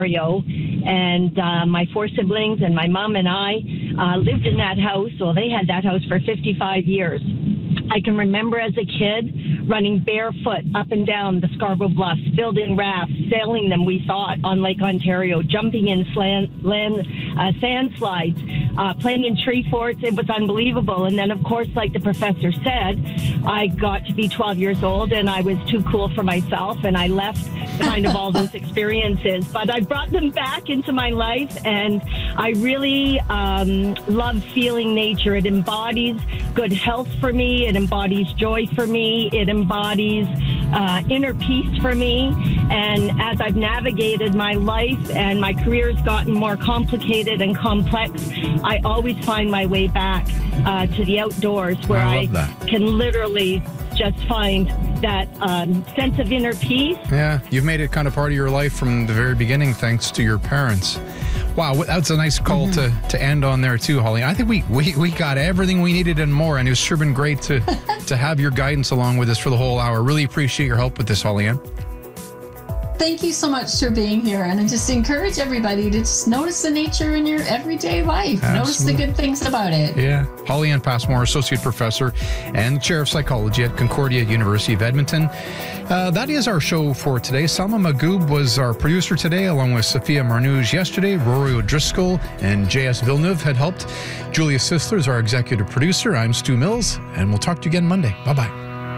Ontario, and my four siblings and my mom and I lived in that house. Well, they had that house for 55 years. I can remember as a kid running barefoot up and down the Scarborough Bluffs, building rafts, sailing them, we thought, on Lake Ontario, jumping in sand slides, playing in tree forts. It was unbelievable. And then, of course, like the professor said, I got to be 12 years old and I was too cool for myself, and I left kind of all those experiences. But I brought them back into my life, and I really love feeling nature. It embodies good health for me. It embodies joy for me. It embodies inner peace for me. And as I've navigated my life and my career has gotten more complicated and complex, I always find my way back to the outdoors, where I can literally just find that sense of inner peace. Yeah, you've made it kind of part of your life from the very beginning, thanks to your parents. Wow, that's a nice call to end on there too, Holly. I think we got everything we needed and more, and it's sure been great to have your guidance along with us for the whole hour. Really appreciate your help with this, Holly Ann. Thank you so much for being here, and I just encourage everybody to just notice the nature in your everyday life. Absolutely. Notice the good things about it. Yeah. Holly Ann Passmore, Associate Professor and Chair of Psychology at Concordia University of Edmonton. That is our show for today. Salma Magoob was our producer today, along with Sophia Marnouge yesterday. Rory O'Driscoll and J.S. Villeneuve had helped. Julia Sisler is our executive producer. I'm Stu Mills, and we'll talk to you again Monday. Bye-bye.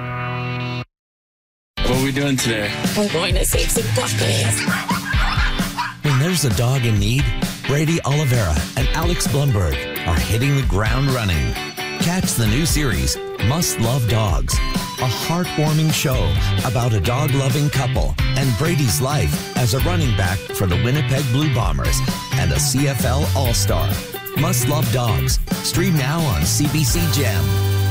What are we doing today? We're going to save some puppies. When there's a dog in need, Brady Oliveira and Alex Blumberg are hitting the ground running. Catch the new series, Must Love Dogs, a heartwarming show about a dog-loving couple and Brady's life as a running back for the Winnipeg Blue Bombers and a CFL All-Star. Must Love Dogs. Stream now on CBC Gem.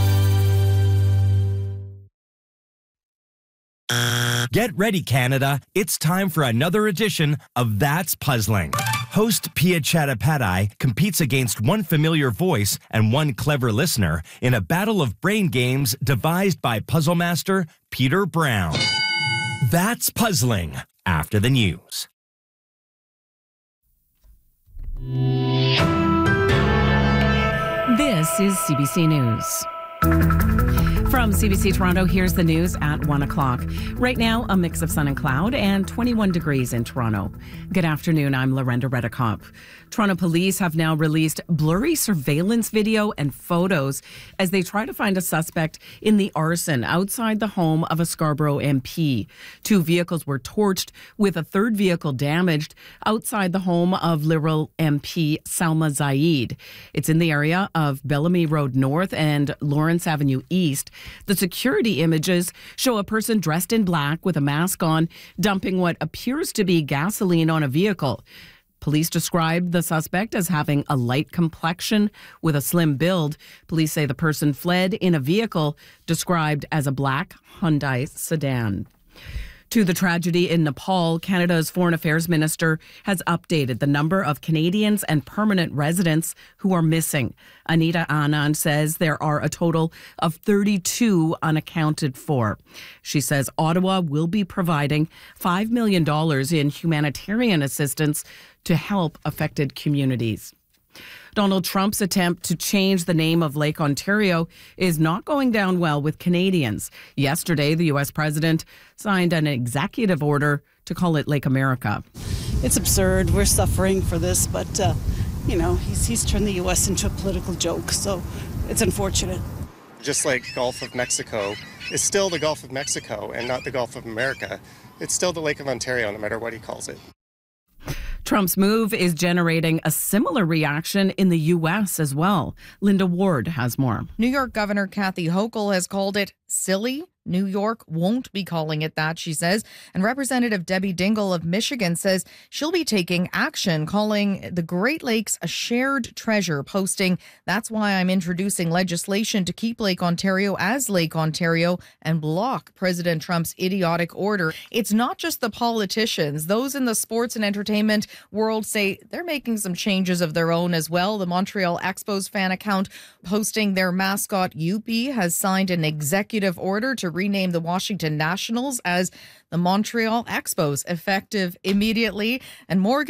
Get ready, Canada. It's time for another edition of That's Puzzling. Host Pia Chattopadhyay competes against one familiar voice and one clever listener in a battle of brain games devised by puzzle master Peter Brown. That's Puzzling, after the news. This is CBC News. From CBC Toronto, here's the news at 1 o'clock. Right now, a mix of sun and cloud and 21 degrees in Toronto. Good afternoon, I'm Lorenda Redekop. Toronto police have now released blurry surveillance video and photos as they try to find a suspect in the arson outside the home of a Scarborough MP. 2 vehicles were torched, with a third vehicle damaged outside the home of Liberal MP Salma Zaid. It's in the area of Bellamy Road North and Lawrence Avenue East. The security images show a person dressed in black with a mask on dumping what appears to be gasoline on a vehicle. Police describe the suspect as having a light complexion with a slim build. Police say the person fled in a vehicle described as a black Hyundai sedan. To the tragedy in Nepal, Canada's Foreign Affairs Minister has updated the number of Canadians and permanent residents who are missing. Anita Anand says there are a total of 32 unaccounted for. She says Ottawa will be providing $5 million in humanitarian assistance to help affected communities. Donald Trump's attempt to change the name of Lake Ontario is not going down well with Canadians. Yesterday, the U.S. president signed an executive order to call it Lake America. It's absurd. We're suffering for this, but, he's turned the U.S. into a political joke, so it's unfortunate. Just like Gulf of Mexico is still the Gulf of Mexico and not the Gulf of America. It's still the Lake of Ontario, no matter what he calls it. Trump's move is generating a similar reaction in the U.S. as well. Linda Ward has more. New York Governor Kathy Hochul has called it silly. New York won't be calling it that, she says. And Representative Debbie Dingell of Michigan says she'll be taking action, calling the Great Lakes a shared treasure, posting, "That's why I'm introducing legislation to keep Lake Ontario as Lake Ontario and block President Trump's idiotic order." It's not just the politicians. Those in the sports and entertainment world say they're making some changes of their own as well. The Montreal Expos fan account posting their mascot Youppi has signed an executive order to rename the Washington Nationals as the Montreal Expos, effective immediately. And Morgan